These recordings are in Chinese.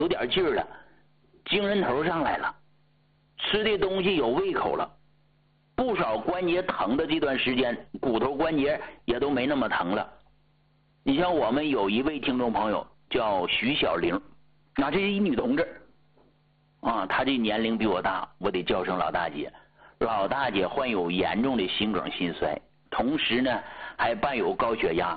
有点劲儿了，精神头上来了，吃的东西有胃口了，不少关节疼的这段时间，骨头关节也都没那么疼了。你像我们有一位听众朋友叫徐小玲，这是一女同志啊，她这年龄比我大，我得叫声老大姐。老大姐患有严重的心梗心衰，同时呢还伴有高血压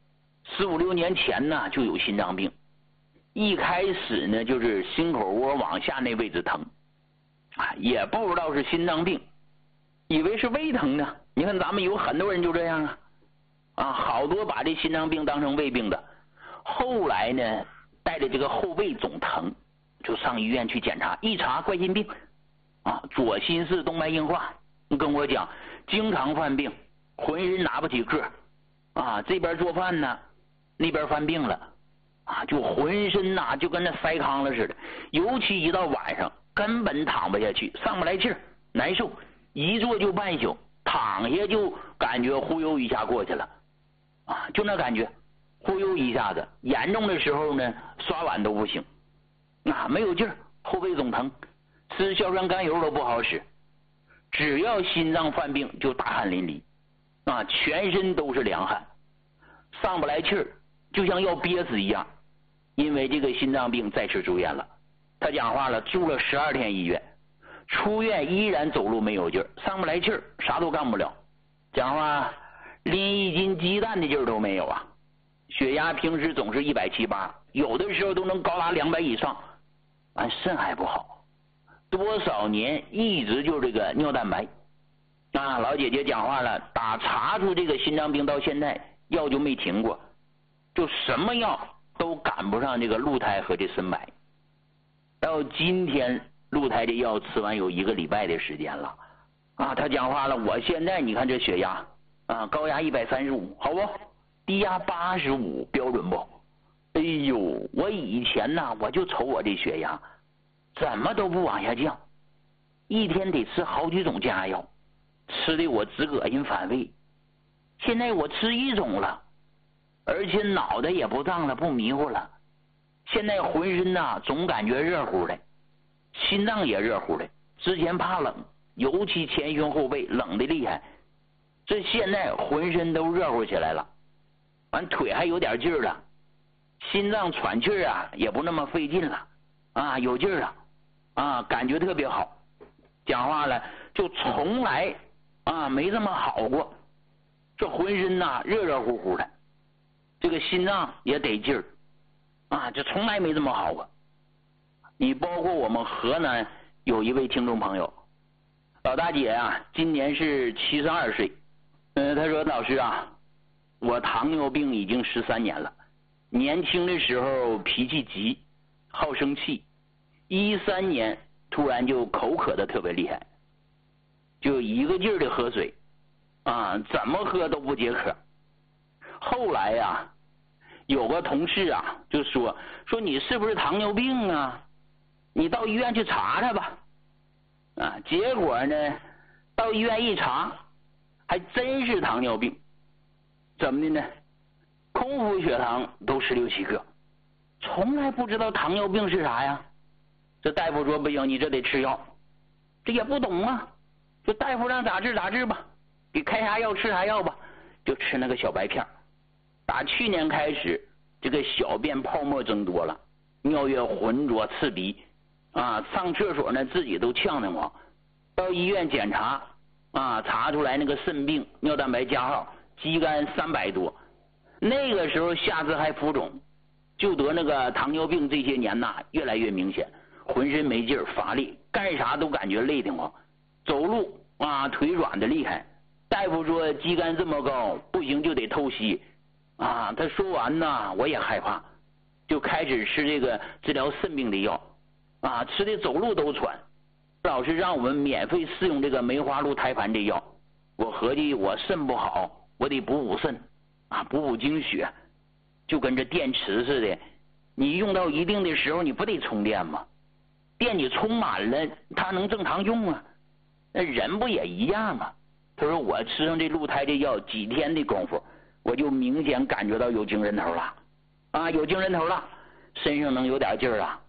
，4、5、6年前呢就有心脏病，一开始呢就是心口窝往下那位置疼，也不知道是心脏病，以为是胃疼呢。你看咱们有很多人就这样好多把这心脏病当成胃病的，后来呢带着这个后背总疼，就上医院去检查，一查冠心病左心室动脉硬化，跟我讲经常犯病，浑身拿不起个这边做饭呢，那边犯病了就浑身就跟那塞糠了似的，尤其一到晚上根本躺不下去，上不来气儿，难受，一坐就半宿，躺下就感觉忽悠一下过去了就那感觉忽悠一下子，严重的时候呢刷碗都不行没有劲儿，后背总疼，吃硝酸甘油都不好使，只要心脏犯病就大汗淋漓全身都是凉汗，上不来气儿，就像要憋死一样。因为这个心脏病再次住院了，他讲话了，住了12天医院，出院依然走路没有劲儿，上不来气儿，啥都干不了，讲话拎1斤鸡蛋的劲儿都没有血压平时总是170、180，有的时候都能高达200以上，肾还不好，多少年一直就这个尿蛋白老姐姐讲话了，打查出这个心脏病到现在药就没停过，就什么药都赶不上这个鹿胎和这参柏。到今天鹿胎的药吃完有1个礼拜的时间了他讲话了，我现在你看这血压高压135好不，低压85标准不？哎呦，我以前我就瞅我这血压怎么都不往下降，一天得吃好几种降压药，吃的我直恶心反胃。现在我吃1种了，而且脑袋也不胀了，不迷糊了，现在浑身总感觉热乎的，心脏也热乎的，之前怕冷，尤其前胸后背冷的厉害，这现在浑身都热乎起来了，完腿还有点劲儿了，心脏喘气儿也不那么费劲了有劲儿了感觉特别好，讲话了就从来没这么好过，这浑身热热乎乎的，这个心脏也得劲儿这从来没这么好过。你包括我们河南有一位听众朋友，老大姐今年是72岁，她说老师我糖尿病已经13年了，年轻的时候脾气急，好生气，13年突然就口渴的特别厉害，就一个劲儿的喝水怎么喝都不解渴。后来有个同事就说你是不是糖尿病你到医院去查查吧结果呢到医院一查还真是糖尿病。怎么的呢？空腹血糖都16、17个，从来不知道糖尿病是啥呀。这大夫说不行，你这得吃药，这也不懂就大夫让咋治咋治吧，给开啥药吃啥药吧，就吃那个小白片。打去年开始，这个小便泡沫增多了，尿液浑浊刺鼻上厕所呢自己都呛得慌。到医院检查查出来那个肾病，尿蛋白加号，肌酐300多，那个时候下肢还浮肿，就得那个糖尿病。这些年越来越明显，浑身没劲儿，乏力，干啥都感觉累得慌，走路腿软的厉害。大夫说肌酐这么高，不行就得透析他说完我也害怕，就开始吃这个治疗肾病的药吃的走路都喘。老师让我们免费试用这个梅花鹿胎盘这药，我合计我肾不好，我得补补肾补补精血，就跟这电池似的，你用到一定的时候你不得充电吗？电你充满了它能正常用那人不也一样吗？他说我吃上这鹿胎这药几天的功夫，我就明显感觉到有精神头了有精神头了，身上能有点劲儿了